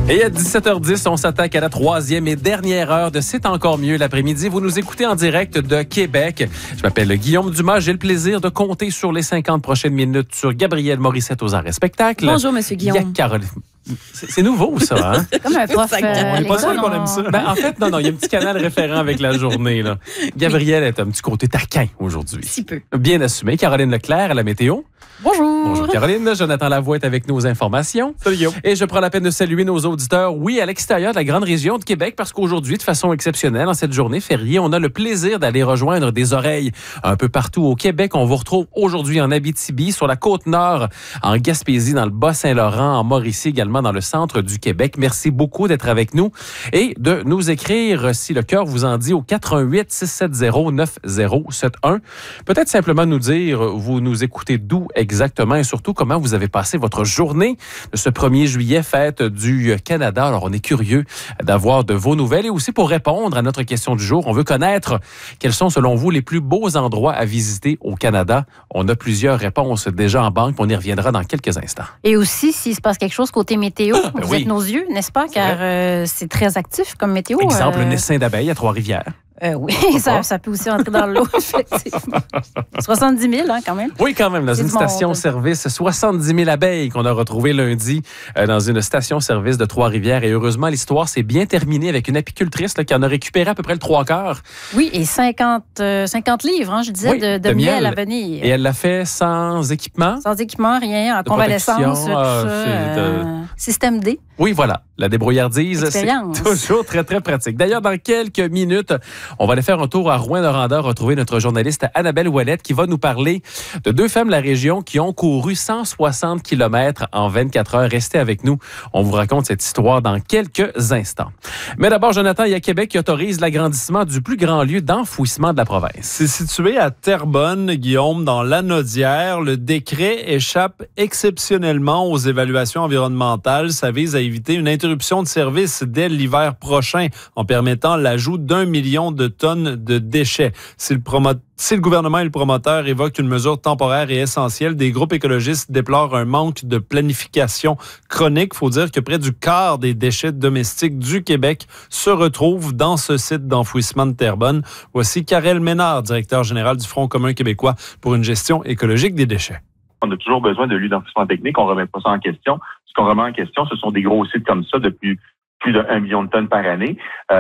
Et à 17h10, on s'attaque à la troisième et dernière heure de C'est encore mieux l'après-midi. Vous nous écoutez en direct de Québec. Je m'appelle Guillaume Dumas. J'ai le plaisir de compter sur les 50 prochaines minutes sur Gabriel Morissette aux arts et spectacles. Bonjour, Monsieur Guillaume. Il y a Caroline. C'est nouveau, ça, hein? Comme un prof. On n'est pas sûr qu'on aime ça. Ben, en fait, non, il y a un petit canal référent avec la journée, là. Gabriel est un petit côté taquin aujourd'hui. Si peu. Bien assumé. Caroline Leclerc à la météo. Bonjour. Bonjour Caroline, Jonathan Lavoie est avec nous aux informations. Salut Guillaume. Et je prends la peine de saluer nos auditeurs, oui, à l'extérieur de la grande région de Québec, parce qu'aujourd'hui, de façon exceptionnelle, en cette journée fériée, on a le plaisir d'aller rejoindre des oreilles un peu partout au Québec. On vous retrouve aujourd'hui en Abitibi, sur la Côte-Nord, en Gaspésie, dans le Bas-Saint-Laurent, en Mauricie, également dans le centre du Québec. Merci beaucoup d'être avec nous et de nous écrire, si le cœur vous en dit, au 418-670-9071. Peut-être simplement nous dire, vous nous écoutez d'où exactement et surtout comment vous avez passé votre journée de ce 1er juillet, fête du Canada. Alors, on est curieux d'avoir de vos nouvelles et aussi pour répondre à notre question du jour, on veut connaître quels sont selon vous les plus beaux endroits à visiter au Canada. On a plusieurs réponses déjà en banque, on y reviendra dans quelques instants. Et aussi, s'il se passe quelque chose côté météo, vous oui. êtes nos yeux, n'est-ce pas? Car c'est très actif comme météo. Exemple, un essaim d'abeilles à Trois-Rivières. Oui, ça peut aussi entrer dans l'eau, effectivement. 70 000, hein, quand même. Oui, quand même, dans C'est une du monde. station-service. 70 000 abeilles qu'on a retrouvées lundi dans une station-service de Trois-Rivières. Et heureusement, l'histoire s'est bien terminée avec une apicultrice là, qui en a récupéré à peu près le 3/4. Oui, et 50 livres, hein, je disais, Oui, de miel à venir. Et elle l'a fait sans équipement. Sans équipement, rien, en De convalescence, protection, tout ça. Système D. Oui, voilà. La débrouillardise, Expérience. c'est toujours très, très pratique. D'ailleurs, dans quelques minutes, on va aller faire un tour à Rouyn-Noranda, retrouver notre journaliste Annabelle Ouellette qui va nous parler de deux femmes de la région qui ont couru 160 km en 24 heures. Restez avec nous. On vous raconte cette histoire dans quelques instants. Mais d'abord, Jonathan, il y a Québec qui autorise l'agrandissement du plus grand lieu d'enfouissement de la province. C'est situé à Terrebonne, Guillaume, dans l'Anaudière. Le décret échappe exceptionnellement aux évaluations environnementales. Ça vise à éviter une interruption de service dès l'hiver prochain en permettant l'ajout d'1 million de tonnes de déchets. Si le gouvernement et le promoteur évoquent une mesure temporaire et essentielle, des groupes écologistes déplorent un manque de planification chronique. Il faut dire que près du quart des déchets domestiques du Québec se retrouvent dans ce site d'enfouissement de Terrebonne. Voici Karel Ménard, directeur général du Front commun québécois pour une gestion écologique des déchets. On a toujours besoin de lieux d'enfouissement technique. On ne remet pas ça en question. Ce qu'on remet en question, ce sont des gros sites comme ça depuis plus de 1 million de tonnes par année.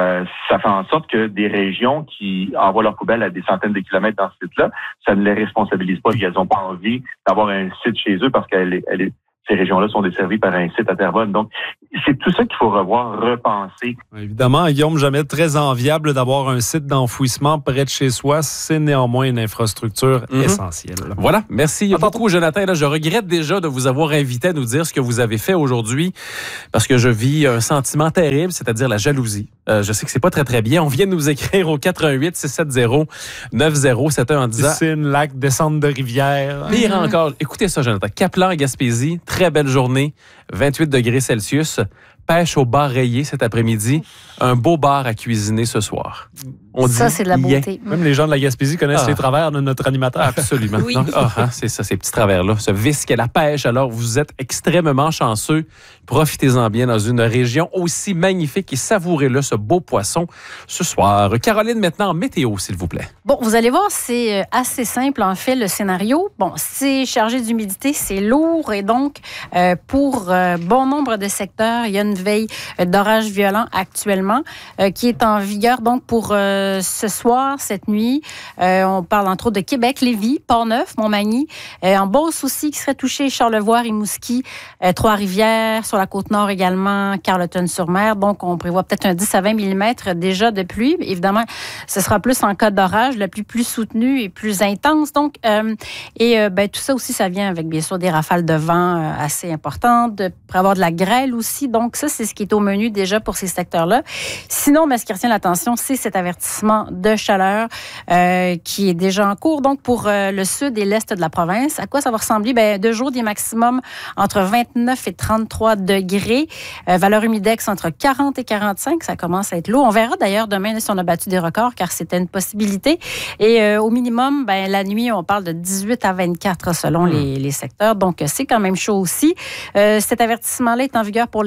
Ça fait en sorte que des régions qui envoient leurs poubelles à des centaines de kilomètres dans ce site-là, ça ne les responsabilise pas. Elles n'ont pas envie d'avoir un site chez eux parce que ces régions-là sont desservies par un site à Terrebonne. Donc, c'est tout ça qu'il faut revoir, repenser. Évidemment, Guillaume, jamais très enviable d'avoir un site d'enfouissement près de chez soi. C'est néanmoins une infrastructure essentielle. Voilà. Merci beaucoup, Jonathan. Là, je regrette déjà de vous avoir invité à nous dire ce que vous avez fait aujourd'hui parce que je vis un sentiment terrible, c'est-à-dire la jalousie. Je sais que c'est pas très, très bien. On vient de nous écrire au 418-670-9071 en disant... Piscine, lac, descente de rivière. Pire encore. Écoutez ça, Jonathan. Caplan, Gaspésie, très belle journée, 28 degrés Celsius. Pêche au bar rayé cet après-midi. Un beau bar à cuisiner ce soir. On Ça, dit c'est de la beauté. Même les gens de la Gaspésie connaissent les travers de notre animateur. Absolument. Oui. Donc, c'est ça, ces petits travers-là. Ce vice qu'est la pêche. Alors, vous êtes extrêmement chanceux. Profitez-en bien dans une région aussi magnifique et savourez-le, ce beau poisson, ce soir. Caroline, maintenant, météo, s'il vous plaît. Bon, vous allez voir, c'est assez simple, en fait, le scénario. Bon, c'est chargé d'humidité, c'est lourd et donc, pour bon nombre de secteurs, il y a une veille d'orage violent actuellement qui est en vigueur donc pour ce soir, cette nuit. On parle entre autres de Québec, Lévis, Port-Neuf, Montmagny, en Beauce aussi qui serait touché, Charlevoix, Rimouski, Trois-Rivières, sur la Côte-Nord également, Carleton-sur-Mer. Donc, on prévoit peut-être un 10 à 20 mm déjà de pluie. Évidemment, ce sera plus en cas d'orage, la pluie plus soutenue et plus intense. Donc, tout ça aussi, ça vient avec, bien sûr, des rafales de vent assez importantes, pour avoir de la grêle aussi. Donc, ça, c'est ce qui est au menu déjà pour ces secteurs-là. Sinon, ce qui retient l'attention, c'est cet avertissement de chaleur qui est déjà en cours. Donc, pour le sud et l'est de la province, à quoi ça va ressembler? De jour, des maximums entre 29 et 33 degrés. Valeur humidex entre 40 et 45. Ça commence à être lourd. On verra d'ailleurs demain si on a battu des records, car c'était une possibilité. Et au minimum, la nuit, on parle de 18 à 24 selon les secteurs. Donc, c'est quand même chaud aussi. Cet avertissement-là est en vigueur pour l'est de la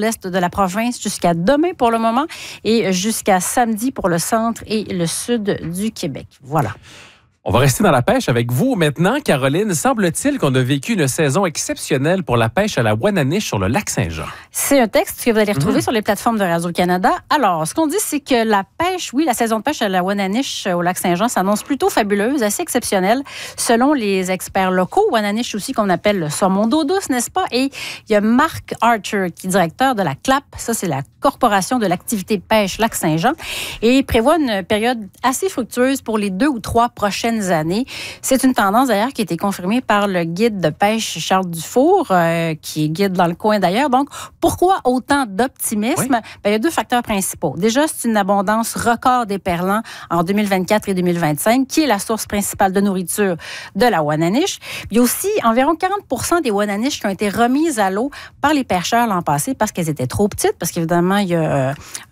la province jusqu'à demain pour le moment et jusqu'à samedi pour le centre et le sud du Québec. Voilà. On va rester dans la pêche avec vous maintenant, Caroline. Semble-t-il qu'on a vécu une saison exceptionnelle pour la pêche à la Wananiche sur le lac Saint-Jean. C'est un texte que vous allez retrouver sur les plateformes de Radio-Canada. Alors, ce qu'on dit, c'est que la pêche, oui, la saison de pêche à la Wananiche au lac Saint-Jean s'annonce plutôt fabuleuse, assez exceptionnelle, selon les experts locaux. Wananiche aussi, qu'on appelle le saumon d'eau douce, n'est-ce pas? Et il y a Mark Archer, qui est directeur de la CLAP. Ça, c'est la Corporation de l'activité pêche lac Saint-Jean. Et il prévoit une période assez fructueuse pour les 2 ou 3 prochaines années. C'est une tendance d'ailleurs qui a été confirmée par le guide de pêche Charles Dufour, qui est guide dans le coin d'ailleurs. Donc, pourquoi autant d'optimisme? Oui. Bien, il y a 2 facteurs principaux. Déjà, c'est une abondance record d'éperlans en 2024 et 2025, qui est la source principale de nourriture de la Wananiche. Il y a aussi environ 40% des Wananiches qui ont été remises à l'eau par les pêcheurs l'an passé parce qu'elles étaient trop petites, parce qu'évidemment, il y a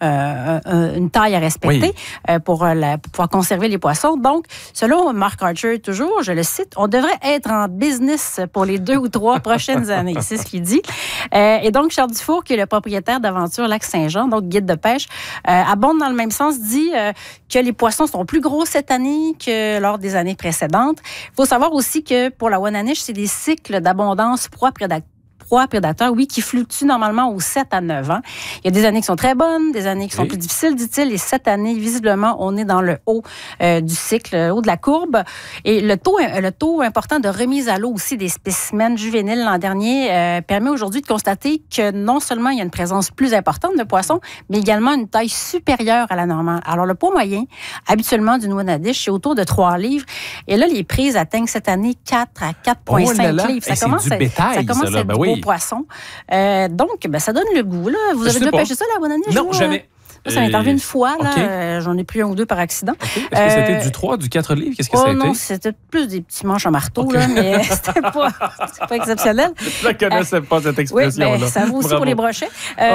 une taille à respecter pour pouvoir conserver les poissons. Donc, selon Mark Archer, toujours, je le cite, on devrait être en business pour les 2 ou 3 prochaines années. C'est ce qu'il dit. Et donc, Charles Dufour, qui est le propriétaire d'Aventure Lac-Saint-Jean, donc guide de pêche, abonde dans le même sens, dit que les poissons sont plus gros cette année que lors des années précédentes. Il faut savoir aussi que pour la Wananiche, c'est des cycles d'abondance proie-prédateur, oui, qui fluctuent normalement aux 7 à 9 ans. Il y a des années qui sont très bonnes, des années qui sont plus difficiles, dit-il. Et cette année, visiblement, on est dans le haut du cycle, le haut de la courbe. Et le taux important de remise à l'eau aussi des spécimens juvéniles l'an dernier permet aujourd'hui de constater que non seulement il y a une présence plus importante de poissons, mais également une taille supérieure à la normale. Alors, le poids moyen, habituellement, d'une Wananiche, c'est autour de 3 livres. Et là, les prises atteignent cette année 4 à 4,5 livres. Ça commence à être du beau poisson. Donc, ça donne le goût. Là. Vous avez déjà pêché ça, la Wananiche? Non, jamais. Ça m'est arrivé une fois. Là, j'en ai pris 1 ou 2 par accident. Okay. Est-ce que c'était du 3, du 4 livres? Qu'est-ce que ça a été? Non, c'était plus des petits manches à marteau, là, mais c'était pas exceptionnel. Je ne connaissais pas cette expression-là. Oui, ça vaut aussi pour les brochets.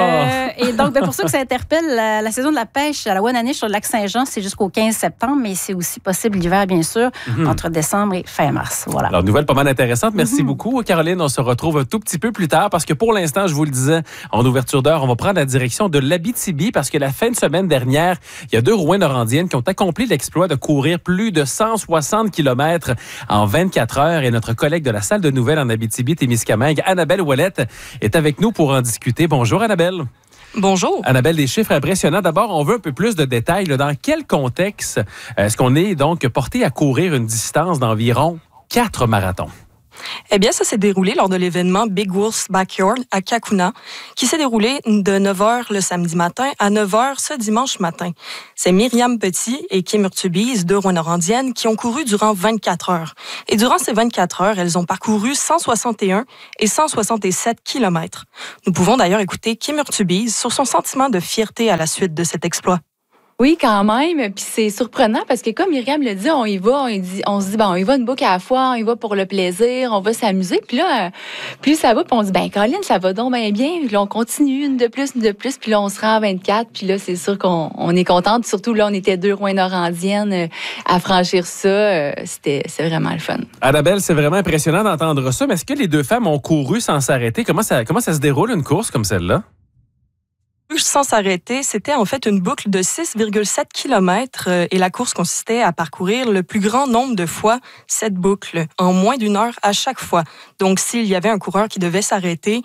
Et donc, pour ça que ça interpelle, la saison de la pêche à la Wananiche sur le lac Saint-Jean, c'est jusqu'au 15 septembre, mais c'est aussi possible l'hiver, bien sûr, entre décembre et fin mars. Voilà. Alors, nouvelle pas mal intéressante. Merci beaucoup, Caroline. On se retrouve un tout petit peu plus tard parce que pour l'instant, je vous le disais en ouverture d'heure, on va prendre la direction de l'Abitibi parce que la fin de semaine dernière, il y a 2 Rouyn-Norandiennes qui ont accompli l'exploit de courir plus de 160 km en 24 heures. Et notre collègue de la salle de nouvelles en Abitibi-Témiscamingue, Annabelle Ouellette, est avec nous pour en discuter. Bonjour, Annabelle. Bonjour. Annabelle, des chiffres impressionnants. D'abord, on veut un peu plus de détails. Dans quel contexte est-ce qu'on est donc porté à courir une distance d'environ 4 marathons? Eh bien, ça s'est déroulé lors de l'événement Big Wolf's Backyard à Kakuna, qui s'est déroulé de 9h le samedi matin à 9h ce dimanche matin. C'est Myriam Petit et Kim Urtubise, 2 Rouyn-Norandiennes, qui ont couru durant 24 heures. Et durant ces 24 heures, elles ont parcouru 161 et 167 kilomètres. Nous pouvons d'ailleurs écouter Kim Urtubise sur son sentiment de fierté à la suite de cet exploit. Oui, quand même. Puis c'est surprenant parce que comme Myriam le dit, on y va, on se dit, on y va une boucle à la fois, on y va pour le plaisir, on va s'amuser. Puis là, plus ça va, puis on se dit, Caroline, ça va donc bien. Puis là, on continue une de plus. Puis là, on se rend à 24. Puis là, c'est sûr qu'on est contente. Surtout là, on était 2 Rouyn-Norandiennes à franchir ça. C'est vraiment le fun. Annabelle, c'est vraiment impressionnant d'entendre ça. Mais est-ce que les 2 femmes ont couru sans s'arrêter? Comment ça se déroule une course comme celle-là? Sans s'arrêter, c'était en fait une boucle de 6,7 km et la course consistait à parcourir le plus grand nombre de fois cette boucle en moins d'1 heure à chaque fois. Donc, s'il y avait un coureur qui devait s'arrêter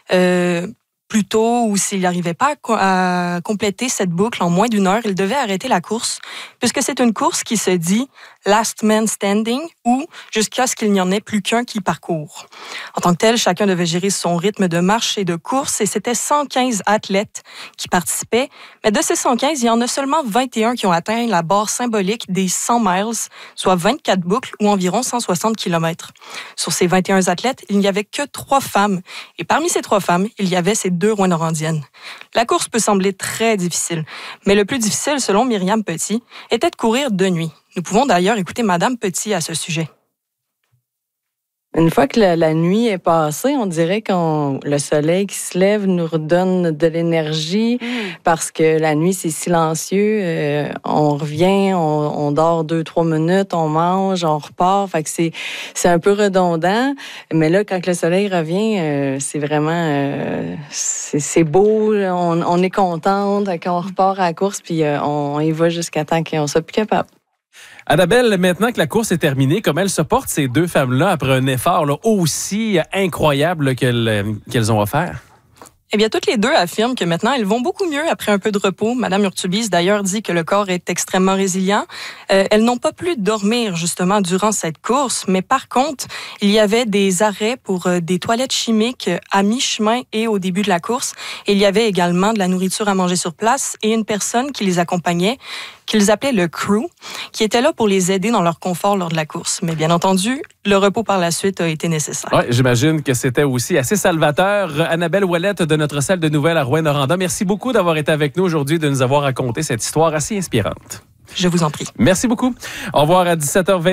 plus tôt ou s'il n'arrivait pas à compléter cette boucle en moins d'1 heure, il devait arrêter la course puisque c'est une course qui se dit last man standing ou jusqu'à ce qu'il n'y en ait plus qu'un qui parcourt. En tant que tel, chacun devait gérer son rythme de marche et de course et c'était 115 athlètes qui participaient. Mais de ces 115, il y en a seulement 21 qui ont atteint la barre symbolique des 100 miles, soit 24 boucles ou environ 160 km. Sur ces 21 athlètes, il n'y avait que 3 femmes. Et parmi ces 3 femmes, il y avait ces 2 Rouyn-Norandiennes. La course peut sembler très difficile, mais le plus difficile, selon Myriam Petit, était de courir de nuit. Nous pouvons d'ailleurs écouter Madame Petit à ce sujet. Une fois que la nuit est passée, on dirait que le soleil qui se lève nous redonne de l'énergie parce que la nuit, c'est silencieux. On revient, on dort 2-3 minutes, on mange, on repart. Fait que c'est un peu redondant. Mais là, quand le soleil revient, c'est vraiment... c'est beau, on est contente quand on repart à la course puis on y va jusqu'à temps qu'on soit plus capable. Annabelle, maintenant que la course est terminée, comment elles se portent, ces deux femmes-là, après un effort là, aussi incroyable qu'elles ont offert? Eh bien, toutes les deux affirment que maintenant, elles vont beaucoup mieux après un peu de repos. Madame Urtubise, d'ailleurs, dit que le corps est extrêmement résilient. Elles n'ont pas pu dormir, justement, durant cette course. Mais par contre, il y avait des arrêts pour des toilettes chimiques à mi-chemin et au début de la course. Et il y avait également de la nourriture à manger sur place et une personne qui les accompagnait, qu'ils appelaient le crew, qui était là pour les aider dans leur confort lors de la course. Mais bien entendu, le repos par la suite a été nécessaire. Oui, j'imagine que c'était aussi assez salvateur. Annabelle Ouellette de notre salle de nouvelles à Rouyn-Noranda, merci beaucoup d'avoir été avec nous aujourd'hui, de nous avoir raconté cette histoire assez inspirante. Je vous en prie. Merci beaucoup. Au revoir à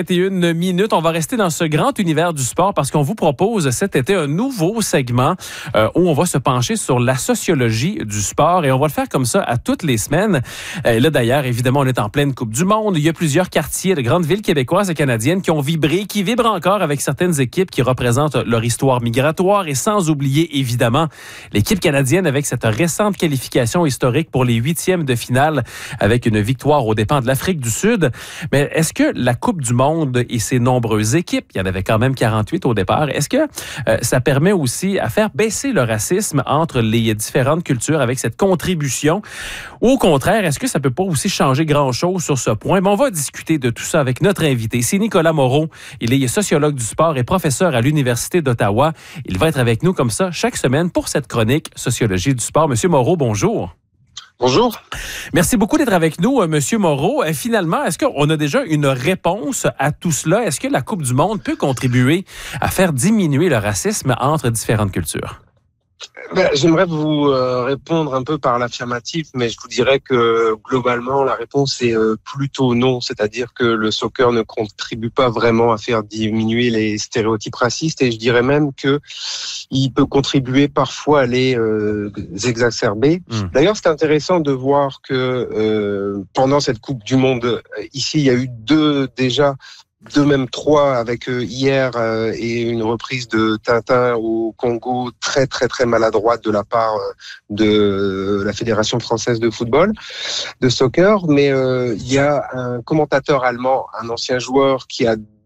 17h21. On va rester dans ce grand univers du sport parce qu'on vous propose cet été un nouveau segment où on va se pencher sur la sociologie du sport et on va le faire comme ça à toutes les semaines. Là, d'ailleurs, évidemment, on est en pleine Coupe du Monde. Il y a plusieurs quartiers de grandes villes québécoises et canadiennes qui ont vibré, qui vibrent encore avec certaines équipes qui représentent leur histoire migratoire et sans oublier, évidemment, l'équipe canadienne avec cette récente qualification historique pour les 8e de finale avec une victoire aux dépens de l'Afrique du Sud. Mais est-ce que la Coupe du Monde et ses nombreuses équipes, il y en avait quand même 48 au départ, est-ce que ça permet aussi à faire baisser le racisme entre les différentes cultures avec cette contribution? Ou au contraire, est-ce que ça peut pas aussi changer grand-chose sur ce point? Mais on va discuter de tout ça avec notre invité. C'est Nicolas Moreau. Il est sociologue du sport et professeur à l'Université d'Ottawa. Il va être avec nous comme ça chaque semaine pour cette chronique Sociologie du sport. Monsieur Moreau, bonjour. Bonjour. Merci beaucoup d'être avec nous, Monsieur Moreau. Finalement, est-ce qu'on a déjà une réponse à tout cela? Est-ce que la Coupe du Monde peut contribuer à faire diminuer le racisme entre différentes cultures? J'aimerais vous répondre un peu par l'affirmatif, mais je vous dirais que globalement, la réponse est plutôt non. C'est-à-dire que le soccer ne contribue pas vraiment à faire diminuer les stéréotypes racistes et je dirais même que il peut contribuer parfois à les exacerber. D'ailleurs, c'est intéressant de voir que pendant cette Coupe du Monde, ici, il y a eu même 3 avec hier et une reprise de Tintin au Congo très très très maladroite de la part de la Fédération française de football, de soccer. Mais il y a un commentateur allemand, un ancien joueur qui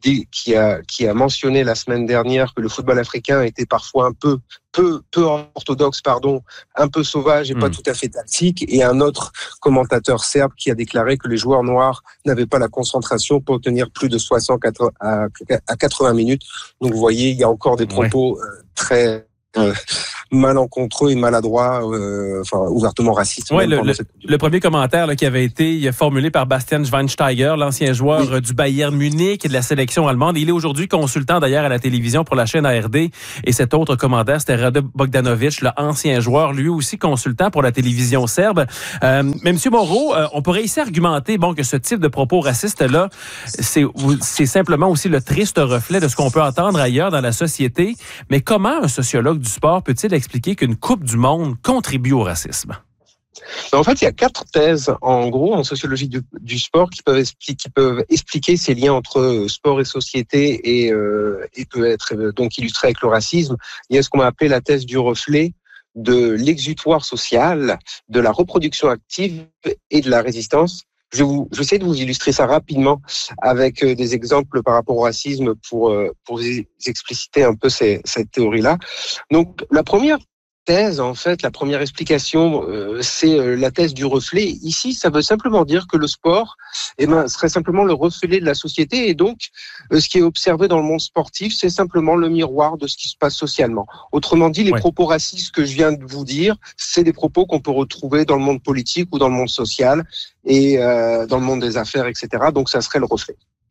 a mentionné la semaine dernière que le football africain était parfois un peu orthodoxe, un peu sauvage et pas tout à fait tactique. Et un autre commentateur serbe qui a déclaré que les joueurs noirs n'avaient pas la concentration pour tenir plus de 60 à 80 minutes. Donc vous voyez, il y a encore des propos très malencontreux et maladroits, ouvertement racistes. Oui, le premier commentaire là, qui avait été formulé par Bastian Schweinsteiger, l'ancien joueur du Bayern Munich et de la sélection allemande. Il est aujourd'hui consultant d'ailleurs à la télévision pour la chaîne ARD. Et cet autre commentaire, c'était Rade Bogdanovic, l'ancien joueur, lui aussi consultant pour la télévision serbe. Mais M. Moreau, on pourrait ici argumenter que ce type de propos racistes-là, c'est simplement aussi le triste reflet de ce qu'on peut entendre ailleurs dans la société. Mais comment un sociologue du sport peut-il expliquer qu'une Coupe du Monde contribue au racisme? En fait, il y a 4 thèses, en gros, en sociologie du sport qui peuvent expliquer ces liens entre sport et société et peut être donc illustré avec le racisme. Il y a ce qu'on a appelé la thèse du reflet, de l'exutoire social, de la reproduction active et de la résistance. Je vais essayer de vous illustrer ça rapidement avec des exemples par rapport au racisme pour expliciter un peu cette théorie-là. Donc, la première thèse, en fait, la première explication, c'est la thèse du reflet. Ici, ça veut simplement dire que le sport serait simplement le reflet de la société et donc, ce qui est observé dans le monde sportif, c'est simplement le miroir de ce qui se passe socialement. Autrement dit, les propos racistes que je viens de vous dire, c'est des propos qu'on peut retrouver dans le monde politique ou dans le monde social et dans le monde des affaires, etc. Donc, ça serait le reflet.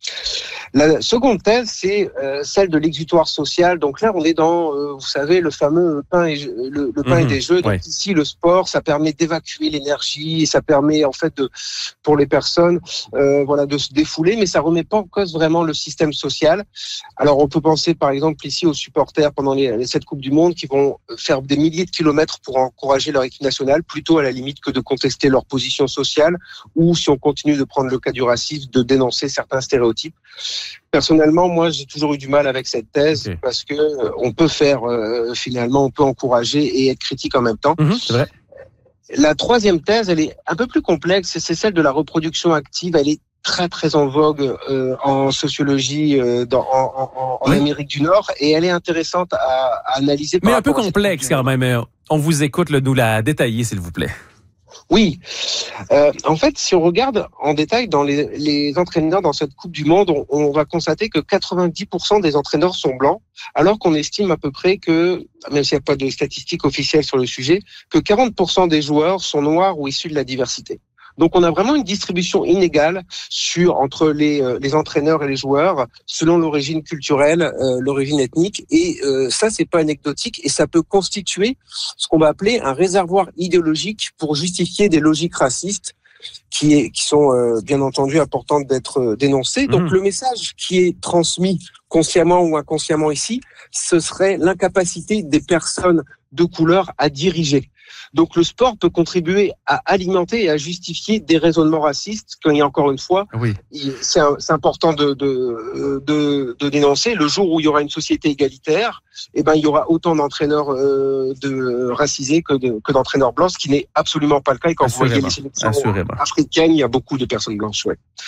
La seconde thèse, c'est celle de l'exutoire social. Donc là, on est dans, vous savez, le fameux pain et des jeux. Donc ici, le sport, ça permet d'évacuer l'énergie, et ça permet en fait pour les personnes, de se défouler, mais ça remet pas en cause vraiment le système social. Alors on peut penser par exemple ici aux supporters pendant cette Coupe du Monde qui vont faire des milliers de kilomètres pour encourager leur équipe nationale, plutôt à la limite que de contester leur position sociale, ou si on continue de prendre le cas du racisme, de dénoncer certains stéréotypes. Personnellement, moi, j'ai toujours eu du mal avec cette thèse parce que on peut faire, finalement, on peut encourager et être critique en même temps. C'est vrai. La troisième thèse, elle est un peu plus complexe, c'est celle de la reproduction active. Elle est très, très en vogue en sociologie en Amérique du Nord et elle est intéressante à analyser. Mais un peu complexe quand même. On vous écoute, nous la détailler, s'il vous plaît. Oui. En fait, si on regarde en détail dans les entraîneurs dans cette Coupe du Monde, on va constater que 90% des entraîneurs sont blancs, alors qu'on estime à peu près que, même s'il n'y a pas de statistiques officielles sur le sujet, que 40% des joueurs sont noirs ou issus de la diversité. Donc, on a vraiment une distribution inégale entre les entraîneurs et les joueurs selon l'origine culturelle, l'origine ethnique. Et ça, c'est pas anecdotique et ça peut constituer ce qu'on va appeler un réservoir idéologique pour justifier des logiques racistes qui sont bien entendu importantes d'être dénoncées. Donc, le message qui est transmis consciemment ou inconsciemment ici, ce serait l'incapacité des personnes de couleur à diriger. Donc le sport peut contribuer à alimenter et à justifier des raisonnements racistes. Quand il y a encore une fois, c'est important de dénoncer. Le jour où il y aura une société égalitaire, il y aura autant d'entraîneurs racisés que d'entraîneurs blancs, ce qui n'est absolument pas le cas. Et quand vous voyez les sélections africaines, il y a beaucoup de personnes blanches.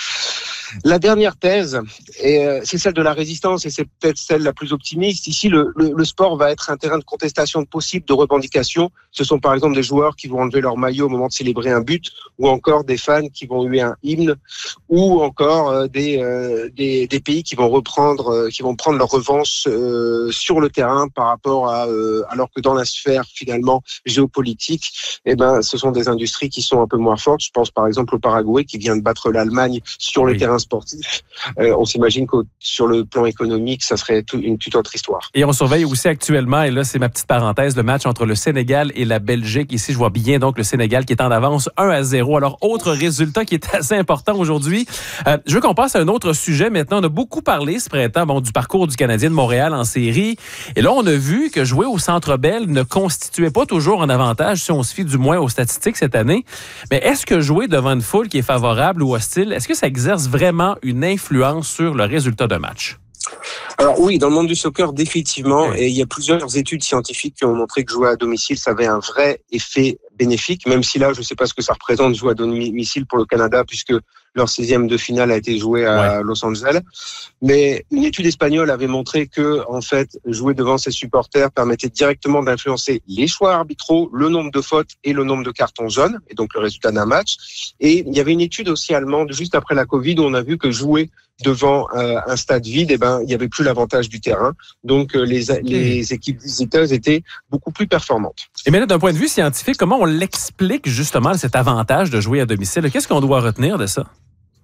La dernière thèse, c'est celle de la résistance et c'est peut-être celle la plus optimiste. Ici, le sport va être un terrain de contestation possible, de revendication. Ce sont par exemple des joueurs qui vont enlever leur maillot au moment de célébrer un but, ou encore des fans qui vont huer un hymne, ou encore des pays qui vont prendre leur revanche sur le terrain par rapport alors que dans la sphère finalement géopolitique, ce sont des industries qui sont un peu moins fortes. Je pense par exemple au Paraguay qui vient de battre l'Allemagne sur le terrain sportif. On s'imagine que sur le plan économique, ça serait une toute autre histoire. Et on surveille aussi actuellement, et là c'est ma petite parenthèse, le match entre le Sénégal et la Belgique. Ici, je vois bien donc le Sénégal qui est en avance 1-0. Alors, autre résultat qui est assez important aujourd'hui. Je veux qu'on passe à un autre sujet maintenant. On a beaucoup parlé ce printemps du parcours du Canadien de Montréal en série. Et là, on a vu que jouer au Centre Bell ne constituait pas toujours un avantage si on se fie du moins aux statistiques cette année. Mais est-ce que jouer devant une foule qui est favorable ou hostile, est-ce que ça exerce vraiment une influence sur le résultat d'un match? Alors oui, dans le monde du soccer, définitivement, et il y a plusieurs études scientifiques qui ont montré que jouer à domicile, ça avait un vrai effet bénéfique, même si là, je ne sais pas ce que ça représente jouer à domicile pour le Canada, puisque leur 16e de finale a été joué à Los Angeles. Mais une étude espagnole avait montré que, en fait, jouer devant ses supporters permettait directement d'influencer les choix arbitraux, le nombre de fautes et le nombre de cartons jaunes, et donc le résultat d'un match. Et il y avait une étude aussi allemande, juste après la Covid, où on a vu que jouer devant un stade vide, il n'y avait plus l'avantage du terrain. Donc, les équipes visiteuses étaient beaucoup plus performantes. Et maintenant, d'un point de vue scientifique, comment on l'explique justement cet avantage de jouer à domicile? Qu'est-ce qu'on doit retenir de ça?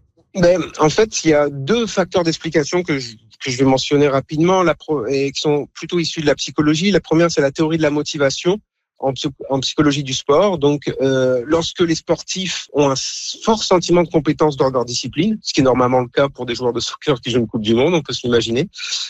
En fait, il y a deux facteurs d'explication que je vais mentionner rapidement et qui sont plutôt issus de la psychologie. La première, c'est la théorie de la motivation en psychologie du sport. Donc, lorsque les sportifs ont un fort sentiment de compétence dans leur discipline, ce qui est normalement le cas pour des joueurs de soccer qui jouent une Coupe du Monde, on peut se l'imaginer,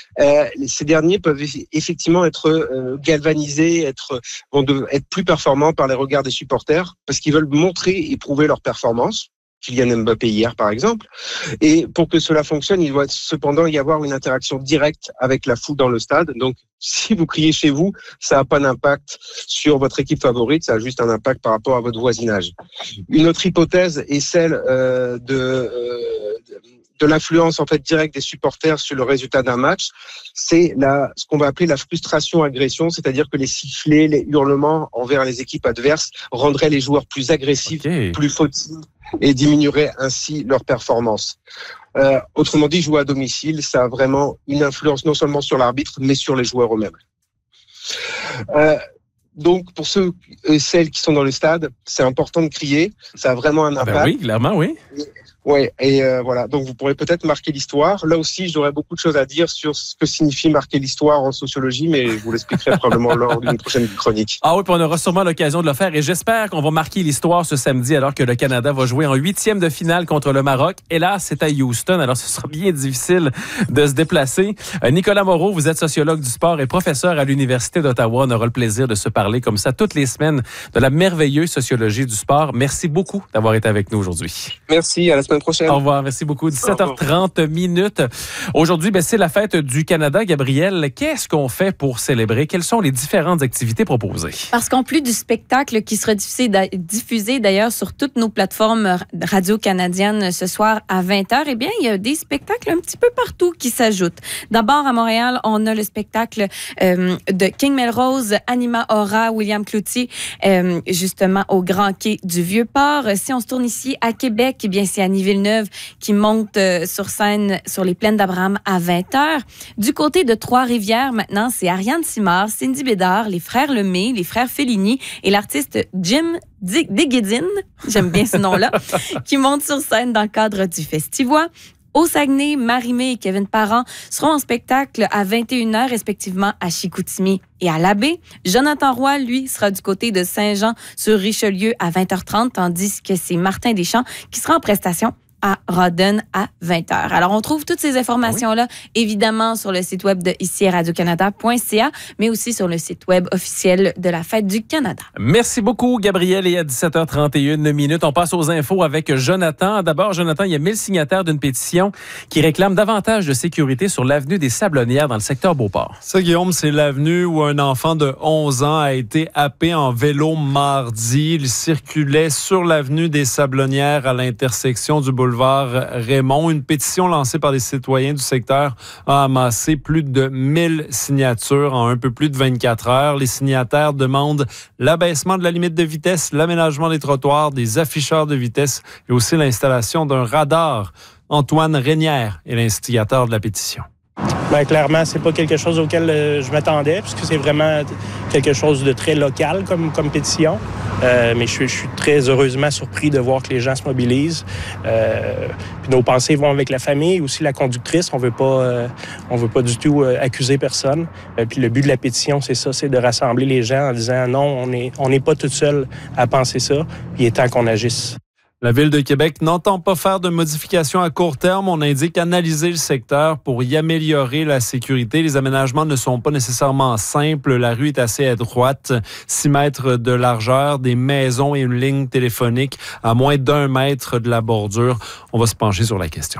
ces derniers peuvent effectivement être galvanisés, être plus performants par les regards des supporters, parce qu'ils veulent montrer et prouver leur performance. Kylian Mbappé hier, par exemple. Et pour que cela fonctionne, il doit cependant y avoir une interaction directe avec la foule dans le stade. Donc, si vous criez chez vous, ça n'a pas d'impact sur votre équipe favorite, ça a juste un impact par rapport à votre voisinage. Une autre hypothèse est celle de l'influence en fait directe des supporters sur le résultat d'un match, c'est ce qu'on va appeler la frustration-agression, c'est-à-dire que les sifflets, les hurlements envers les équipes adverses rendraient les joueurs plus agressifs, plus fautives et diminueraient ainsi leur performance. Autrement dit, jouer à domicile, ça a vraiment une influence non seulement sur l'arbitre, mais sur les joueurs eux-mêmes. Donc, pour ceux et celles qui sont dans le stade, c'est important de crier. Ça a vraiment un impact. Oui, clairement, oui. Ouais, et voilà. Donc, vous pourrez peut-être marquer l'histoire. Là aussi, j'aurais beaucoup de choses à dire sur ce que signifie marquer l'histoire en sociologie, mais je vous l'expliquerai probablement lors d'une prochaine chronique. Ah oui, puis on aura sûrement l'occasion de le faire. Et j'espère qu'on va marquer l'histoire ce samedi, alors que le Canada va jouer en 8e de finale contre le Maroc. Et là, c'est à Houston, alors ce sera bien difficile de se déplacer. Nicolas Moreau, vous êtes sociologue du sport et professeur à l'Université d'Ottawa. On aura le plaisir de se parler comme ça toutes les semaines de la merveilleuse sociologie du sport. Merci beaucoup d'avoir été avec nous aujourd'hui. Merci, à la semaine prochaine. Au revoir, merci beaucoup. 17h30 minutes. Aujourd'hui, c'est la fête du Canada. Gabrielle, qu'est-ce qu'on fait pour célébrer? Quelles sont les différentes activités proposées? Parce qu'en plus du spectacle qui sera diffusé d'ailleurs sur toutes nos plateformes radio-canadiennes ce soir à 20h, eh bien, il y a des spectacles un petit peu partout qui s'ajoutent. D'abord, à Montréal, on a le spectacle de King Melrose, Anima Aura, William Cloutier, justement au Grand Quai du Vieux-Port. Si on se tourne ici à Québec, eh bien, c'est Annie Villeneuve qui monte sur scène sur les plaines d'Abraham à 20h. Du côté de Trois-Rivières, maintenant, c'est Ariane Simard, Cindy Bédard, les frères Lemay, les frères Fellini et l'artiste Jim Deguedine, j'aime bien ce nom-là, qui monte sur scène dans le cadre du Festivois. Au Saguenay, Marie-Mé et Kevin Parent seront en spectacle à 21h, respectivement à Chicoutimi et à Labbé. Jonathan Roy, lui, sera du côté de Saint-Jean-sur-Richelieu à 20h30, tandis que c'est Martin Deschamps qui sera en prestation à Rawdon à 20h. Alors, on trouve toutes ces informations-là, évidemment, sur le site web de ici radiocanada.ca, mais aussi sur le site web officiel de la Fête du Canada. Merci beaucoup, Gabrielle. Et à 17h31 minutes, on passe aux infos avec Jonathan. D'abord, Jonathan, il y a 1000 signataires d'une pétition qui réclame davantage de sécurité sur l'avenue des Sablonnières dans le secteur Beauport. Ça, Guillaume, c'est l'avenue où un enfant de 11 ans a été happé en vélo mardi. Il circulait sur l'avenue des Sablonnières à l'intersection du boulevard Raymond. Une pétition lancée par des citoyens du secteur a amassé plus de 1000 signatures en un peu plus de 24 heures. Les signataires demandent l'abaissement de la limite de vitesse, l'aménagement des trottoirs, des afficheurs de vitesse et aussi l'installation d'un radar. Antoine Rénière est l'instigateur de la pétition. Bien, clairement, c'est pas quelque chose auquel je m'attendais, puisque c'est vraiment quelque chose de très local comme pétition. Mais je suis très heureusement surpris de voir que les gens se mobilisent. Puis nos pensées vont avec la famille, aussi la conductrice. On veut pas du tout accuser personne. Puis le but de la pétition, c'est ça, c'est de rassembler les gens en disant non, on n'est pas tout seul à penser ça. Puis il est temps qu'on agisse. La Ville de Québec n'entend pas faire de modifications à court terme. On indique analyser le secteur pour y améliorer la sécurité. Les aménagements ne sont pas nécessairement simples. La rue est assez étroite, 6 mètres de largeur, des maisons et une ligne téléphonique à moins d'1 mètre de la bordure. On va se pencher sur la question.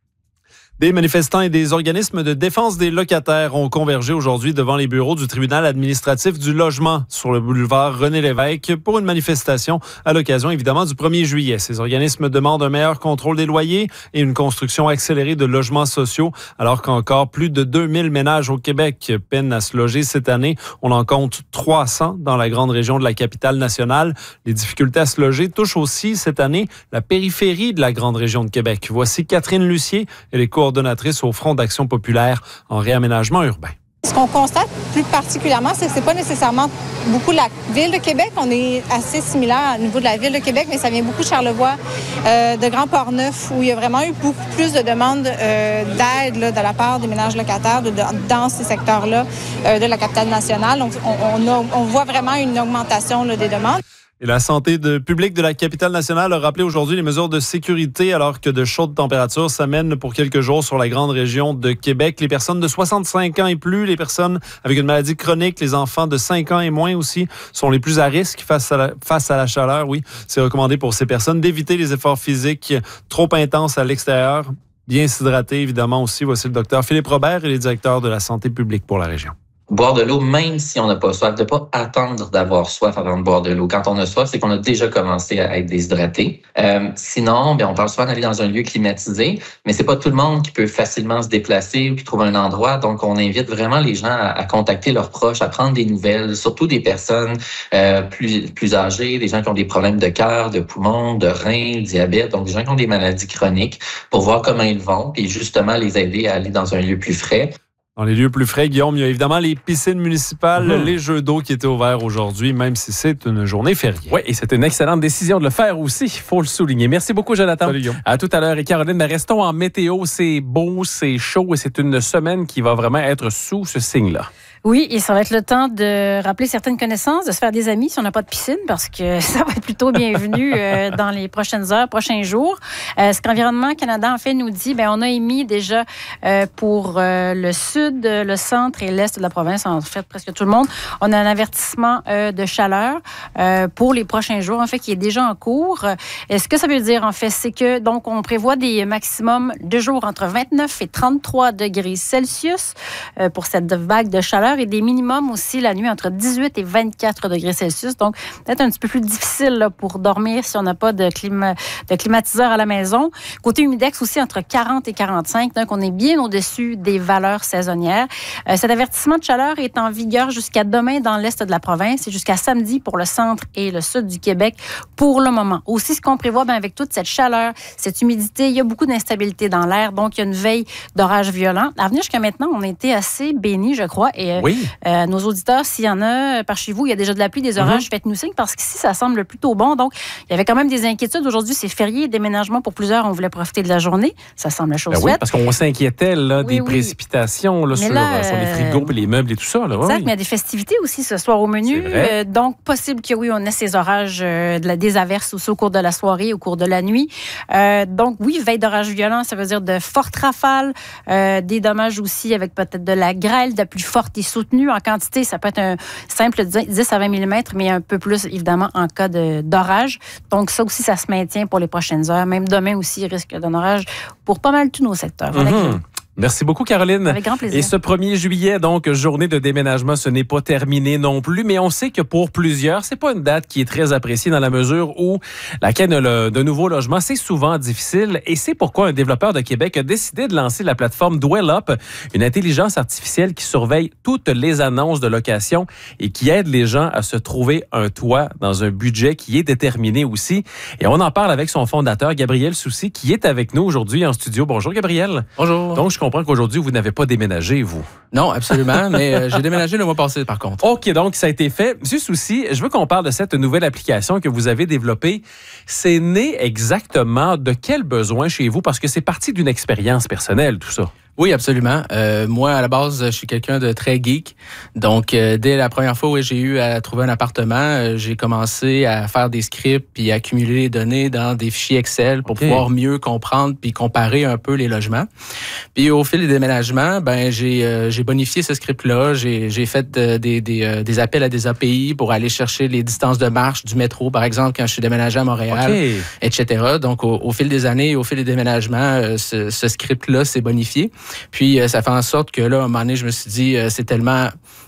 Des manifestants et des organismes de défense des locataires ont convergé aujourd'hui devant les bureaux du tribunal administratif du logement sur le boulevard René-Lévesque pour une manifestation à l'occasion, évidemment, du 1er juillet. Ces organismes demandent un meilleur contrôle des loyers et une construction accélérée de logements sociaux, alors qu'encore plus de 2000 ménages au Québec peinent à se loger cette année. On en compte 300 dans la grande région de la capitale nationale. Les difficultés à se loger touchent aussi cette année la périphérie de la grande région de Québec. Voici Catherine Lucier et les coordonnatrice au Front d'action populaire en réaménagement urbain. Ce qu'on constate plus particulièrement, c'est que c'est pas nécessairement beaucoup la Ville de Québec. On est assez similaire au niveau de la Ville de Québec, mais ça vient beaucoup de Charlevoix, de Grand-Port-Neuf, où il y a vraiment eu beaucoup plus de demandes d'aide là, de la part des ménages locataires dans ces secteurs-là de la capitale nationale. Donc, on voit vraiment une augmentation là, des demandes. Et la santé publique de la capitale nationale a rappelé aujourd'hui les mesures de sécurité alors que de chaudes températures s'amènent pour quelques jours sur la grande région de Québec. Les personnes de 65 ans et plus, les personnes avec une maladie chronique, les enfants de 5 ans et moins aussi sont les plus à risque face à la chaleur. Oui, c'est recommandé pour ces personnes d'éviter les efforts physiques trop intenses à l'extérieur. Bien s'hydrater, évidemment aussi. Voici le docteur Philippe Robert, il est directeur de la santé publique pour la région. Boire de l'eau, même si on n'a pas soif, de ne pas attendre d'avoir soif avant de boire de l'eau. Quand on a soif, c'est qu'on a déjà commencé à être déshydraté. Sinon, on parle souvent d'aller dans un lieu climatisé, mais c'est pas tout le monde qui peut facilement se déplacer ou qui trouve un endroit. Donc, on invite vraiment les gens à contacter leurs proches, à prendre des nouvelles, surtout des personnes plus âgées, des gens qui ont des problèmes de cœur, de poumons, de reins, diabète, donc des gens qui ont des maladies chroniques, pour voir comment ils vont et justement les aider à aller dans un lieu plus frais. Dans les lieux plus frais, Guillaume, il y a évidemment les piscines municipales, les jeux d'eau qui étaient ouverts aujourd'hui, même si c'est une journée fériée. Oui, et c'est une excellente décision de le faire aussi, il faut le souligner. Merci beaucoup, Jonathan. Salut, Guillaume. À tout à l'heure. Et Caroline, mais restons en météo. C'est beau, c'est chaud et c'est une semaine qui va vraiment être sous ce signe-là. Oui, et ça va être le temps de rappeler certaines connaissances, de se faire des amis si on n'a pas de piscine, parce que ça va être plutôt bienvenu dans les prochaines heures, prochains jours. Ce qu'Environnement Canada, en fait, nous dit, on a émis déjà pour le sud, le centre et l'est de la province, en fait, presque tout le monde, on a un avertissement de chaleur pour les prochains jours, en fait, qui est déjà en cours. Et ce que ça veut dire, en fait, c'est que, donc, on prévoit des maximums de jours entre 29 et 33 degrés Celsius pour cette vague de chaleur, et des minimums aussi la nuit entre 18 et 24 degrés Celsius. Donc, peut-être un petit peu plus difficile là, pour dormir si on n'a pas de climatiseur à la maison. Côté humidex aussi entre 40 et 45. Donc, on est bien au-dessus des valeurs saisonnières. Cet avertissement de chaleur est en vigueur jusqu'à demain dans l'est de la province et jusqu'à samedi pour le centre et le sud du Québec pour le moment. Aussi, ce qu'on prévoit, avec toute cette chaleur, cette humidité, il y a beaucoup d'instabilité dans l'air. Donc, il y a une veille d'orage violent. À venir jusqu'à maintenant, on a été assez bénis, je crois. Et oui. Nos auditeurs, s'il y en a par chez vous, il y a déjà de la pluie, des orages, faites-nous signe parce qu'ici, ça semble plutôt bon. Donc, il y avait quand même des inquiétudes. Aujourd'hui, c'est férié, déménagement pour plusieurs. On voulait profiter de la journée. Ça semble la chose faite. Oui, parce qu'on s'inquiétait des précipitations là, sur les frigos et les meubles et tout ça. Là. Exact, mais il y a des festivités aussi ce soir au menu. Donc, possible que oui, on ait ces orages, des averses aussi au cours de la soirée, au cours de la nuit. Donc, oui, veille d'orage violent, ça veut dire de fortes rafales, des dommages aussi avec peut-être de la grêle, de la pluie forte et soutenue. En quantité, ça peut être un simple 10 à 20 mm, mais un peu plus, évidemment, en cas d'orage. Donc, ça aussi, ça se maintient pour les prochaines heures. Même demain aussi, il risque d'un orage pour pas mal tous nos secteurs. Voilà. Merci beaucoup, Caroline. Avec grand plaisir. Et ce 1er juillet, donc, journée de déménagement, ce n'est pas terminé non plus, mais on sait que pour plusieurs, c'est pas une date qui est très appréciée dans la mesure où la quête de nouveaux logements, c'est souvent difficile et c'est pourquoi un développeur de Québec a décidé de lancer la plateforme Dwell-Up, une intelligence artificielle qui surveille toutes les annonces de location et qui aide les gens à se trouver un toit dans un budget qui est déterminé aussi. Et on en parle avec son fondateur, Gabriel Soucy, qui est avec nous aujourd'hui en studio. Bonjour, Gabriel. Bonjour. Donc, je comprends qu'aujourd'hui, vous n'avez pas déménagé, vous. Non, absolument, mais j'ai déménagé le mois passé, par contre. OK, donc ça a été fait. Monsieur Soucy, je veux qu'on parle de cette nouvelle application que vous avez développée. C'est né exactement de quel besoin chez vous? Parce que c'est parti d'une expérience personnelle, tout ça. Oui, absolument. Moi, à la base, je suis quelqu'un de très geek. Donc, dès la première fois où j'ai eu à trouver un appartement, j'ai commencé à faire des scripts puis à accumuler les données dans des fichiers Excel pour pouvoir mieux comprendre puis comparer un peu les logements. Puis, au fil des déménagements, j'ai bonifié ce script-là. J'ai fait des appels à des API pour aller chercher les distances de marche du métro, par exemple, quand je suis déménagé à Montréal, etc. Donc, au fil des années et au fil des déménagements, ce script-là s'est bonifié. Puis, ça fait en sorte que là, à un moment donné, je me suis dit, c'est tellement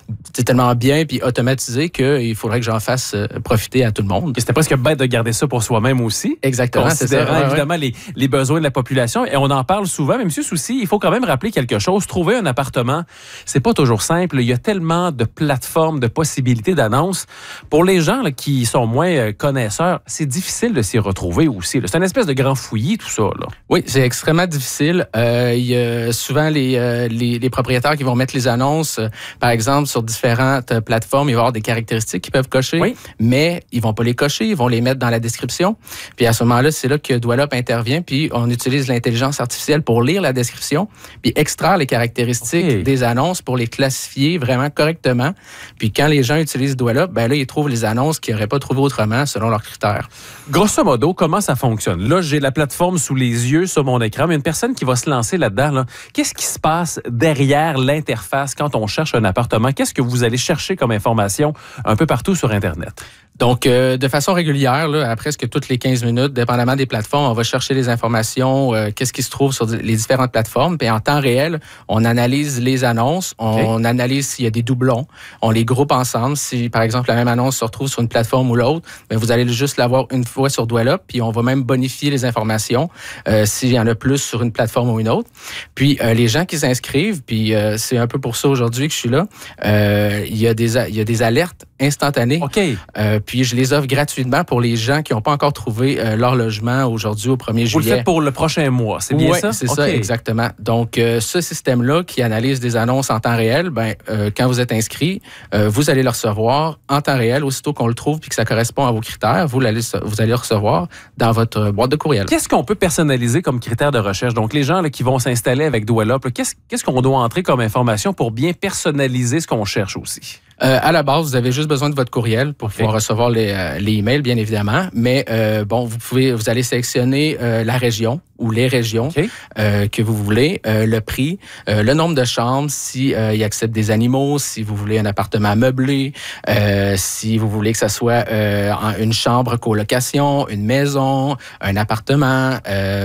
bien puis automatisé qu'il faudrait que j'en fasse profiter à tout le monde. Et c'était presque bête de garder ça pour soi-même aussi. Exactement, c'est ça. Considérant évidemment les besoins de la population. Et on en parle souvent. Mais M. Soucy, il faut quand même rappeler quelque chose. Trouver un appartement, c'est pas toujours simple. Il y a tellement de plateformes, de possibilités d'annonces. Pour les gens là, qui sont moins connaisseurs, c'est difficile de s'y retrouver aussi. C'est une espèce de grand fouillis, tout ça. Là. Oui, c'est extrêmement difficile. Il y a souvent les propriétaires qui vont mettre les annonces, par exemple, sur différentes plateformes, il va y avoir des caractéristiques qu'ils peuvent cocher, mais ils vont pas les cocher, ils vont les mettre dans la description. Puis à ce moment-là, c'est là que Dwell-Up intervient, puis on utilise l'intelligence artificielle pour lire la description, puis extraire les caractéristiques des annonces pour les classifier vraiment correctement. Puis quand les gens utilisent Dwell-Up, là, ils trouvent les annonces qu'ils n'auraient pas trouvées autrement selon leurs critères. Grosso modo, comment ça fonctionne? Là, j'ai la plateforme sous les yeux sur mon écran, mais une personne qui va se lancer là-dedans, là, qu'est-ce qui se passe derrière l'interface quand on cherche un appartement? Qu'est-ce que vous allez chercher comme information un peu partout sur Internet? Donc, de façon régulière, là, à presque toutes les 15 minutes, dépendamment des plateformes, on va chercher les informations, qu'est-ce qui se trouve sur les différentes plateformes. Puis en temps réel, on analyse les annonces, on analyse s'il y a des doublons, on les groupe ensemble. Si, par exemple, la même annonce se retrouve sur une plateforme ou l'autre, vous allez juste l'avoir une fois sur Dwell-Up, puis on va même bonifier les informations s'il y en a plus sur une plateforme ou une autre. Puis les gens qui s'inscrivent, puis c'est un peu pour ça aujourd'hui que je suis là, il y a des alertes instantanée. OK. Puis je les offre gratuitement pour les gens qui n'ont pas encore trouvé leur logement aujourd'hui au 1er juillet. Vous le faites pour le prochain mois, c'est bien ça? Oui, c'est ça, exactement. Donc, ce système-là qui analyse des annonces en temps réel, quand vous êtes inscrit, vous allez le recevoir en temps réel, aussitôt qu'on le trouve puis que ça correspond à vos critères, vous allez le recevoir dans votre boîte de courriel. Qu'est-ce qu'on peut personnaliser comme critère de recherche? Donc, les gens là, qui vont s'installer avec Dwell Up, qu'est-ce qu'on doit entrer comme information pour bien personnaliser ce qu'on cherche aussi? À la base, vous avez juste besoin de votre courriel pour pouvoir recevoir les emails, bien évidemment. Mais vous allez sélectionner la région ou les régions que vous voulez, le prix, le nombre de chambres, si il accepte des animaux, si vous voulez un appartement meublé, si vous voulez que ça soit une chambre colocation, une maison, un appartement.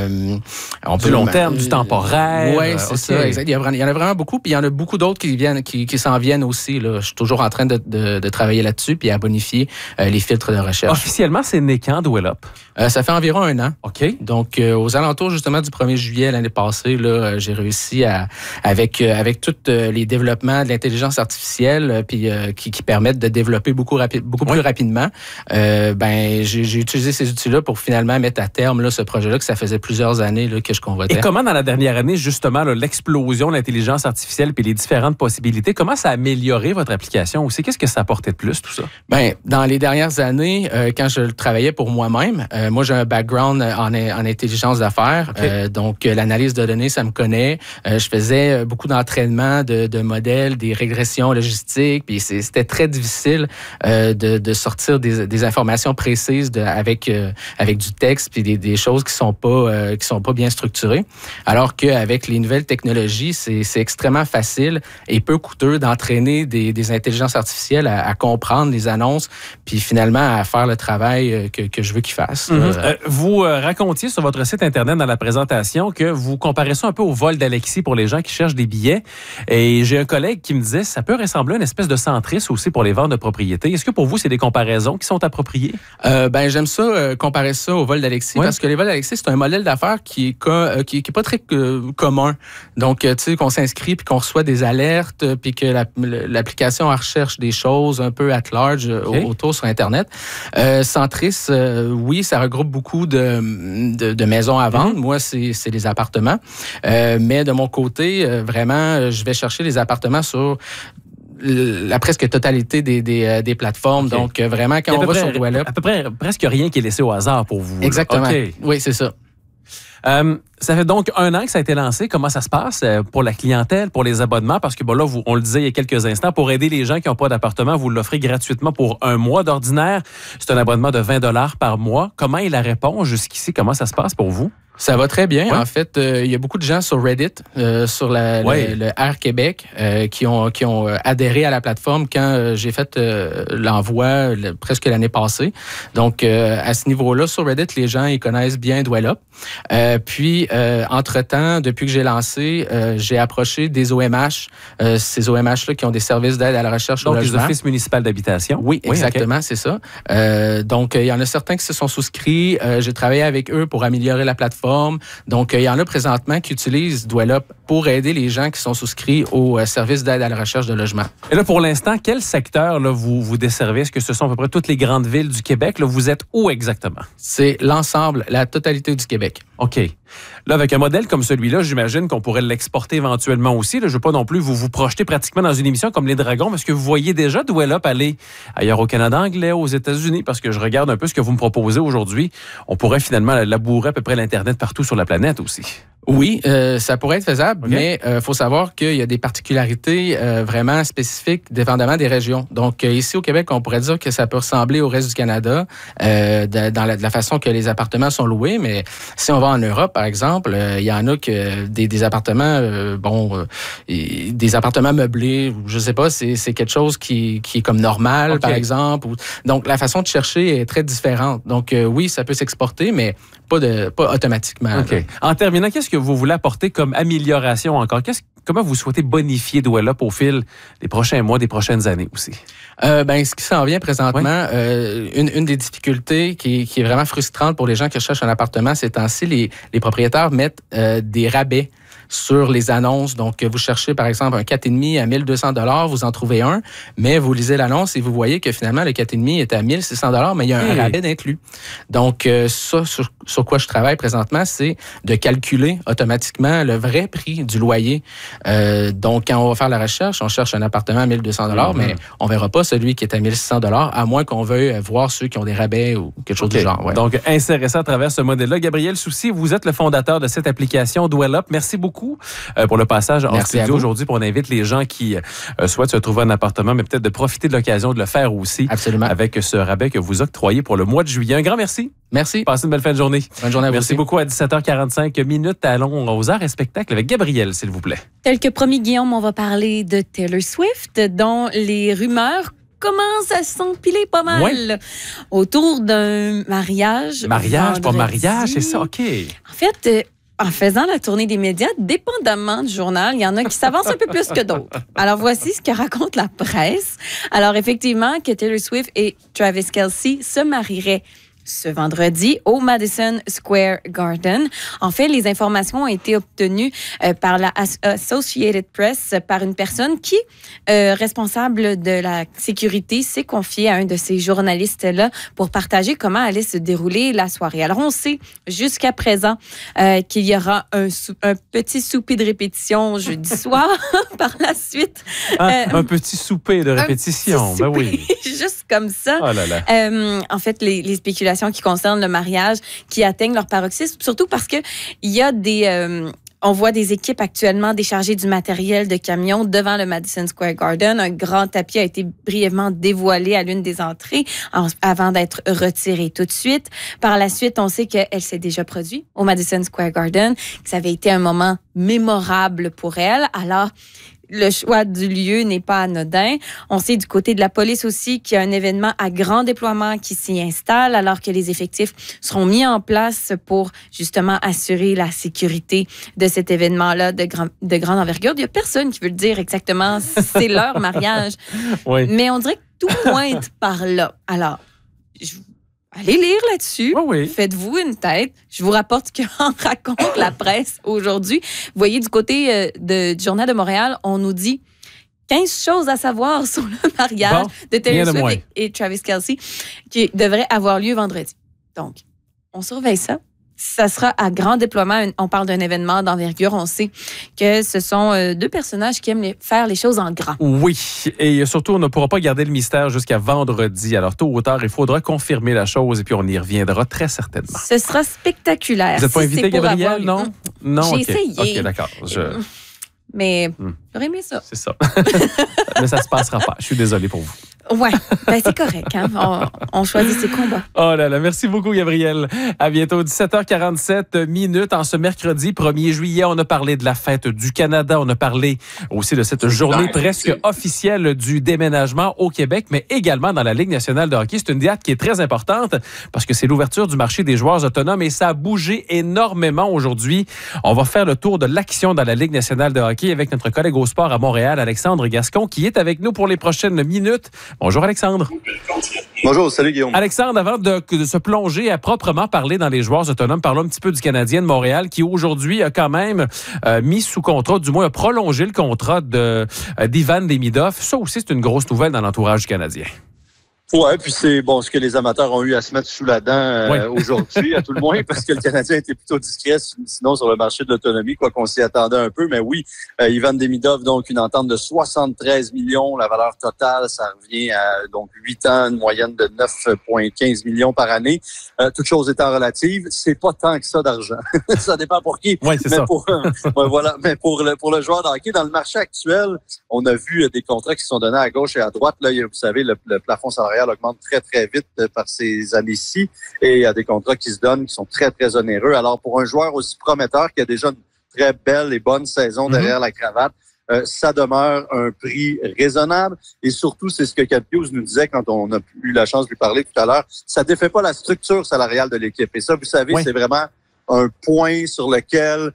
On peut long terme, du temporaire. Oui, c'est ça, exact. Il y en a vraiment beaucoup, puis il y en a beaucoup d'autres qui s'en viennent aussi. Là. Je suis toujours en train de travailler là-dessus puis à bonifier les filtres de recherche. Officiellement, c'est né quand, Dwell Up? Ça fait environ 1 an. OK. Donc, aux alentours justement du 1er juillet l'année passée, là, j'ai réussi avec tous les développements de l'intelligence artificielle puis qui permettent de développer beaucoup plus rapidement, j'ai utilisé ces outils-là pour finalement mettre à terme là, ce projet-là que ça faisait plusieurs années là, que je convoitais. Et comment dans la dernière année, justement, là, l'explosion de l'intelligence artificielle puis les différentes possibilités, comment ça a amélioré votre application aussi? Qu'est-ce que ça apportait de plus, tout ça? Dans les dernières années, quand je travaillais pour moi-même, moi, j'ai un background en intelligence d'affaires. Okay. Donc, l'analyse de données, ça me connaît. Je faisais beaucoup d'entraînement de modèles, des régressions logistiques. Puis, c'était très difficile de sortir des informations précises avec du texte puis des choses qui sont pas bien structurées. Alors qu'avec les nouvelles technologies, c'est extrêmement facile et peu coûteux d'entraîner des intelligences artificielles à comprendre les annonces, puis finalement à faire le travail que je veux qu'ils fassent. Vous racontiez sur votre site Internet dans la présentation que vous comparez ça un peu au vol d'Alexis pour les gens qui cherchent des billets. Et j'ai un collègue qui me disait ça peut ressembler à une espèce de Centris aussi pour les ventes de propriété. Est-ce que pour vous, c'est des comparaisons qui sont appropriées? J'aime ça, comparer ça au vol d'Alexis, parce que les vols d'Alexis, c'est un modèle d'affaires qui est pas très commun. Donc, tu sais, qu'on s'inscrit puis qu'on reçoit des alertes puis que l'application recherche des choses un peu at large autour sur Internet. Centris, oui, ça regroupe beaucoup de maisons à vendre. Moi, c'est les appartements. Mais de mon côté, vraiment, je vais chercher les appartements sur la presque totalité des plateformes. Donc, vraiment, quand on va sur Dwell Up... À peu près, presque rien qui est laissé au hasard pour vous. Exactement. Oui, c'est ça. Ça fait donc 1 an que ça a été lancé. Comment ça se passe pour la clientèle, pour les abonnements? Parce que là, on le disait il y a quelques instants, pour aider les gens qui n'ont pas d'appartement, vous l'offrez gratuitement pour 1 mois d'ordinaire. C'est un abonnement de 20 $ par mois. Comment est la réponse jusqu'ici? Comment ça se passe pour vous? Ça va très bien. Ouais. En fait, il y a beaucoup de gens sur Reddit, sur le Air Québec, qui ont adhéré à la plateforme quand j'ai fait l'envoi presque l'année passée. Donc, à ce niveau-là, sur Reddit, les gens ils connaissent bien Dwell Up. Puis, entre-temps, depuis que j'ai lancé, j'ai approché des OMH, ces OMH-là qui ont des services d'aide à la recherche au logement. Donc, les offices municipaux d'habitation. Oui, exactement, c'est ça. Donc, il y en a certains qui se sont souscrits. J'ai travaillé avec eux pour améliorer la plateforme. Donc, il y en a présentement qui utilisent Dwell Up pour aider les gens qui sont souscrits au service d'aide à la recherche de logement. Et là, pour l'instant, quel secteur là, vous desservez? Est-ce que ce sont à peu près toutes les grandes villes du Québec? Là, vous êtes où exactement? C'est l'ensemble, la totalité du Québec. OK. Là, avec un modèle comme celui-là, j'imagine qu'on pourrait l'exporter éventuellement aussi. Là, je ne veux pas non plus vous projeter pratiquement dans une émission comme Les Dragons, parce que vous voyez déjà Dwell Up aller ailleurs au Canada anglais, aux États-Unis, parce que je regarde un peu ce que vous me proposez aujourd'hui. On pourrait finalement labourer à peu près l'Internet partout sur la planète aussi. Oui, ça pourrait être faisable, mais faut savoir qu'il y a des particularités vraiment spécifiques dépendamment des régions. Donc, ici au Québec, on pourrait dire que ça peut ressembler au reste du Canada dans la façon que les appartements sont loués, mais si on va en Europe, par exemple, il y en a que des appartements, des appartements meublés, je sais pas, c'est quelque chose qui est comme normal, par exemple. Donc, la façon de chercher est très différente. Donc, oui, ça peut s'exporter, mais pas automatiquement. OK. En terminant, qu'est-ce que vous voulez apporter comme amélioration encore? Comment vous souhaitez bonifier Dwell Up au fil des prochains mois, des prochaines années aussi? Ce qui s'en vient présentement, une des difficultés qui est vraiment frustrante pour les gens qui cherchent un appartement, ces temps-ci, les propriétaires mettent des rabais sur les annonces. Donc, vous cherchez, par exemple, un 4,5 à 1 200 $, vous en trouvez un, mais vous lisez l'annonce et vous voyez que finalement, le 4,5 est à 1 600 $, mais il y a un rabais d'inclus. Donc, ça, sur quoi je travaille présentement, c'est de calculer automatiquement le vrai prix du loyer. Donc, quand on va faire la recherche, on cherche un appartement à 1 200 $, mais on ne verra pas celui qui est à 1 600 $, à moins qu'on veuille voir ceux qui ont des rabais ou quelque chose du genre. Ouais. Donc, insérer ça à travers ce modèle-là. Gabriel Soucy, vous êtes le fondateur de cette application Dwell Up. Merci beaucoup pour le passage en studio aujourd'hui. On invite les gens qui souhaitent se trouver un appartement, mais peut-être de profiter de l'occasion de le faire aussi. Absolument. Avec ce rabais que vous octroyez pour le mois de juillet. Un grand merci. Merci. Passez une belle fin de journée. Bonne journée à vous. Merci beaucoup. À 17h45 minutes, allons aux arts et spectacles avec Gabriel, s'il vous plaît. Tel que promis, Guillaume, on va parler de Taylor Swift, dont les rumeurs commencent à s'empiler pas mal autour d'un mariage. Mariage, pas mariage, c'est ça, OK. En fait, en faisant la tournée des médias, dépendamment du journal, il y en a qui s'avancent un peu plus que d'autres. Alors, voici ce que raconte la presse. Alors, effectivement, que Taylor Swift et Travis Kelce se marieraient ce vendredi au Madison Square Garden. En fait, les informations ont été obtenues par la Associated Press par une personne qui, responsable de la sécurité, s'est confiée à un de ces journalistes-là pour partager comment allait se dérouler la soirée. Alors, on sait jusqu'à présent qu'il y aura un petit souper de répétition jeudi soir. Par la suite... un petit souper de répétition, ben oui. Juste comme ça. Oh là là. En fait, les spéculations qui concernent le mariage qui atteignent leur paroxysme, surtout parce que il y a on voit des équipes actuellement décharger du matériel de camions devant le Madison Square Garden. Un grand tapis a été brièvement dévoilé à l'une des entrées avant d'être retiré tout de suite. Par la suite, on sait qu'elle s'est déjà produite au Madison Square Garden, que ça avait été un moment mémorable pour elle. Alors, le choix du lieu n'est pas anodin. On sait du côté de la police aussi qu'il y a un événement à grand déploiement qui s'y installe alors que les effectifs seront mis en place pour justement assurer la sécurité de cet événement-là de grande envergure. Il n'y a personne qui veut le dire exactement. C'est leur mariage. Oui. Mais on dirait que tout pointe par là. Alors, allez lire là-dessus. Faites-vous une tête. Je vous rapporte ce qu'en raconte la presse aujourd'hui. Vous voyez, du côté du Journal de Montréal, on nous dit 15 choses à savoir sur le mariage de Taylor Swift et Travis Kelce qui devrait avoir lieu vendredi. Donc, on surveille ça. Ça sera à grand déploiement. On parle d'un événement d'envergure. On sait que ce sont deux personnages qui aiment faire les choses en grand. Oui, et surtout, on ne pourra pas garder le mystère jusqu'à vendredi. Alors, tôt ou tard, il faudra confirmer la chose et puis on y reviendra très certainement. Ce sera spectaculaire. Vous n'êtes pas invité, Gabriel, non? Non, J'ai essayé. OK, d'accord. Mais j'aurais aimé ça. C'est ça. Mais ça ne se passera pas. Je suis désolé pour vous. Ouais, ben c'est correct. Hein? On choisit ses combats. Oh là là, merci beaucoup, Gabriel. À bientôt, 17h47 minutes. En ce mercredi 1er juillet, on a parlé de la fête du Canada. On a parlé aussi de cette journée presque officielle du déménagement au Québec, mais également dans la Ligue nationale de hockey. C'est une date qui est très importante parce que c'est l'ouverture du marché des joueurs autonomes et ça a bougé énormément aujourd'hui. On va faire le tour de l'action dans la Ligue nationale de hockey avec notre collègue au sport à Montréal, Alexandre Gascon, qui est avec nous pour les prochaines minutes. Bonjour Alexandre. Bonjour, salut Guillaume. Alexandre, avant de se plonger à proprement parler dans les joueurs autonomes, parlons un petit peu du Canadien de Montréal qui aujourd'hui a quand même mis sous contrat, du moins a prolongé le contrat d'Ivan Demidov. Ça aussi, c'est une grosse nouvelle dans l'entourage du Canadien. Ouais, puis c'est ce que les amateurs ont eu à se mettre sous la dent aujourd'hui, à tout le moins, parce que le Canadien était plutôt discret, sinon sur le marché de l'autonomie, quoi qu'on s'y attendait un peu. Mais oui, Ivan Demidov, donc une entente de 73 millions, la valeur totale, ça revient à donc 8 ans, une moyenne de 9,15 millions par année. Toutes choses étant relatives, c'est pas tant que ça d'argent. Ça dépend pour qui. Oui, c'est ça. Mais pour le joueur de hockey, dans le marché actuel, on a vu des contrats qui sont donnés à gauche et à droite. Là, vous savez, le plafond salarial augmente très, très vite par ces années-ci et il y a des contrats qui se donnent qui sont très, très onéreux. Alors, pour un joueur aussi prometteur qui a déjà une très belle et bonne saison derrière la cravate, ça demeure un prix raisonnable et surtout, c'est ce que Cat Hughes nous disait quand on a eu la chance de lui parler tout à l'heure, ça défait pas la structure salariale de l'équipe. Et ça, vous savez, c'est vraiment un point sur lequel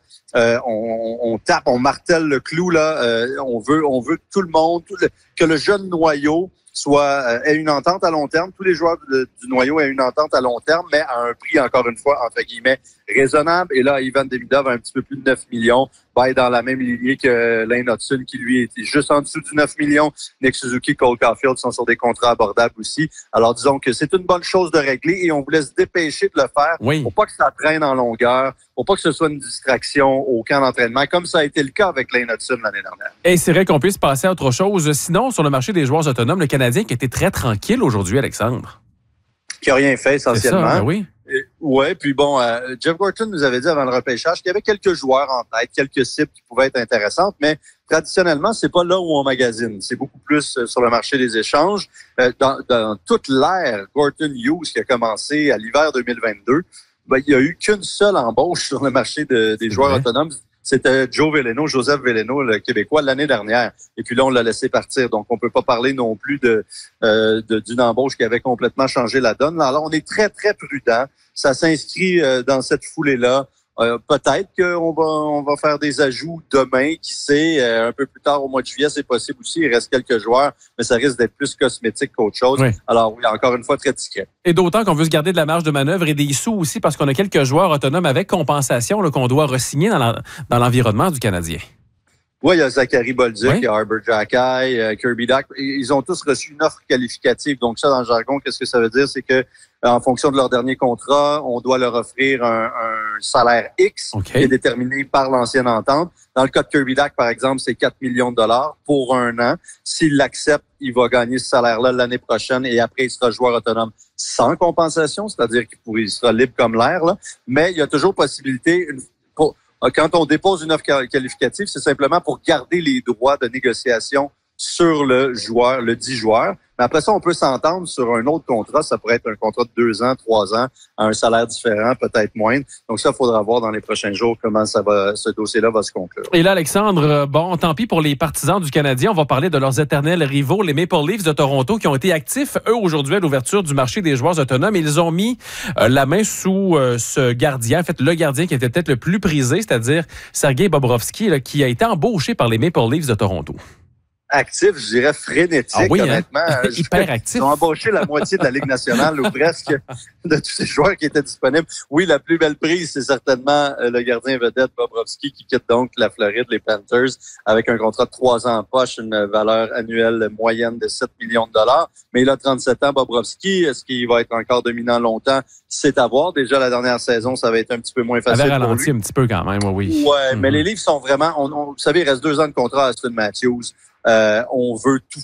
on tape, on martèle le clou. Là, on veut que tout le monde, que le jeune noyau ait une entente à long terme. Tous les joueurs du noyau aient une entente à long terme, mais à un prix, encore une fois, entre guillemets, raisonnable. Et là, Ivan Demidov a un petit peu plus de 9 millions. va être dans la même lignée que Lane Hudson, qui lui est juste en dessous du 9 millions. Nick Suzuki, Cole Caulfield sont sur des contrats abordables aussi. Alors, disons que c'est une bonne chose de régler et on voulait se dépêcher de le faire pour pas que ça traîne en longueur, pour pas que ce soit une distraction au camp d'entraînement, comme ça a été le cas avec Lane Hudson l'année dernière. Et c'est vrai qu'on puisse passer à autre chose. Sinon, sur le marché des joueurs autonomes, le Canadien qui était très tranquille aujourd'hui, Alexandre. Qui n'a rien fait essentiellement. C'est ça, ben oui. Oui, puis bon, Jeff Gorton nous avait dit avant le repêchage qu'il y avait quelques joueurs en tête, quelques cibles qui pouvaient être intéressantes, mais traditionnellement, c'est pas là où on magasine. C'est beaucoup plus sur le marché des échanges. Dans toute l'ère Gorton-Hughes qui a commencé à l'hiver 2022, il n'y a eu qu'une seule embauche sur le marché des joueurs autonomes. C'était Joseph Veleno, le Québécois, l'année dernière. Et puis là, on l'a laissé partir. Donc, on peut pas parler non plus d'une embauche qui avait complètement changé la donne. Alors, on est très, très prudent. Ça s'inscrit dans cette foulée-là. Peut-être qu'on va faire des ajouts demain, qui sait, un peu plus tard au mois de juillet, c'est possible aussi. Il reste quelques joueurs, mais ça risque d'être plus cosmétique qu'autre chose. Oui. Alors oui, encore une fois, très discret. Et d'autant qu'on veut se garder de la marge de manœuvre et des sous aussi, parce qu'on a quelques joueurs autonomes avec compensation là, qu'on doit re-signer dans l'environnement du Canadien. Oui, il y a Zachary Bolduc, il y a Arbor Xhekaj, Kirby Dach. Ils ont tous reçu une offre qualificative. Donc ça, dans le jargon, qu'est-ce que ça veut dire? C'est que en fonction de leur dernier contrat, on doit leur offrir un salaire X qui est déterminé par l'ancienne entente. Dans le cas de Kirby Dach, par exemple, c'est 4 millions de dollars pour un an. S'il l'accepte, il va gagner ce salaire-là l'année prochaine et après, il sera joueur autonome sans compensation, c'est-à-dire qu'il sera libre comme l'air. Là. Mais il y a toujours possibilité... Quand on dépose une offre qualificative, c'est simplement pour garder les droits de négociation sur le joueur, le dit joueur. Mais après ça, on peut s'entendre sur un autre contrat. Ça pourrait être un contrat de 2 ans, 3 ans, à un salaire différent, peut-être moindre. Donc ça, il faudra voir dans les prochains jours comment ce dossier-là va se conclure. Et là, Alexandre, bon, tant pis pour les partisans du Canadien. On va parler de leurs éternels rivaux, les Maple Leafs de Toronto, qui ont été actifs, eux, aujourd'hui, à l'ouverture du marché des joueurs autonomes. Ils ont mis la main sous ce gardien, en fait, le gardien qui était peut-être le plus prisé, c'est-à-dire Sergei Bobrovsky, là, qui a été embauché par les Maple Leafs de Toronto. Actif, je dirais frénétique, honnêtement. Hyper actif. Ils ont embauché la moitié de la Ligue nationale ou presque de tous ces joueurs qui étaient disponibles. Oui, la plus belle prise, c'est certainement le gardien vedette Bobrovsky qui quitte donc la Floride, les Panthers, avec un contrat de 3 ans en poche, une valeur annuelle moyenne de 7 millions de dollars. Mais il a 37 ans, Bobrovsky. Est-ce qu'il va être encore dominant longtemps? C'est à voir. Déjà, la dernière saison, ça va être un petit peu moins facile. Ça avait ralenti un petit peu quand même, oui. Ouais, mais les Leafs sont vraiment... vous savez, il reste 2 ans de contrat à Austin Matthews. On veut tout.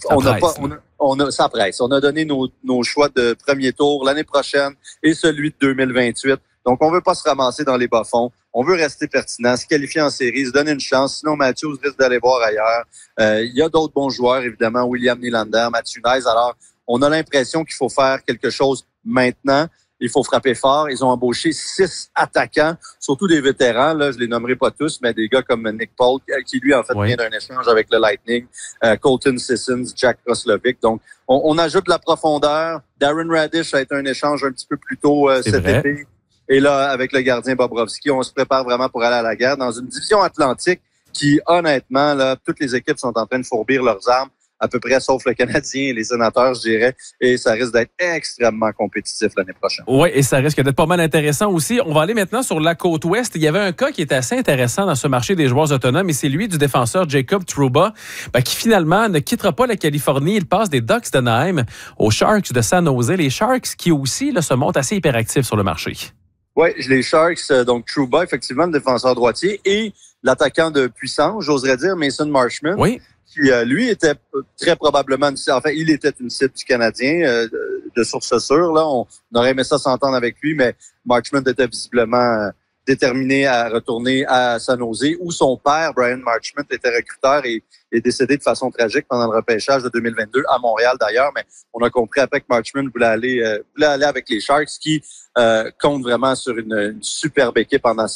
Ça presse. On a donné nos choix de premier tour l'année prochaine et celui de 2028. Donc, on veut pas se ramasser dans les bas-fonds. On veut rester pertinent, se qualifier en série, se donner une chance. Sinon, Matthews risque d'aller voir ailleurs. Il y a d'autres bons joueurs, évidemment. William Nylander, Matthew Knies. Alors, on a l'impression qu'il faut faire quelque chose maintenant. Il faut frapper fort. Ils ont embauché 6 attaquants, surtout des vétérans. Là, je les nommerai pas tous, mais des gars comme Nick Paul, qui lui, en fait, vient d'un échange avec le Lightning, Colton Sissons, Jack Roslovic. Donc, on ajoute de la profondeur. Darren Radish a été un échange un petit peu plus tôt cet été. Et là, avec le gardien Bobrovsky, on se prépare vraiment pour aller à la guerre dans une division atlantique qui, honnêtement, là, toutes les équipes sont en train de fourbir leurs armes, à peu près, sauf le Canadien et les Sénateurs, je dirais. Et ça risque d'être extrêmement compétitif l'année prochaine. Oui, et ça risque d'être pas mal intéressant aussi. On va aller maintenant sur la côte ouest. Il y avait un cas qui était assez intéressant dans ce marché des joueurs autonomes, et c'est lui du défenseur Jacob Trouba, qui finalement ne quittera pas la Californie. Il passe des Ducks d'Anaheim aux Sharks de San Jose. Les Sharks qui aussi là, se montrent assez hyperactifs sur le marché. Oui, les Sharks, donc Trouba, effectivement, le défenseur droitier, et l'attaquant de puissance, j'oserais dire, Mason Marchment. Oui. Qui, lui, était très probablement... il était une cible du Canadien, de source sûre. Là, on aurait aimé ça s'entendre avec lui, mais Marchment était visiblement déterminé à retourner à San Jose, où son père, Brian Marchment, était recruteur et est décédé de façon tragique pendant le repêchage de 2022, à Montréal d'ailleurs, mais on a compris après que Marchment voulait aller avec les Sharks, qui comptent vraiment sur une superbe équipe en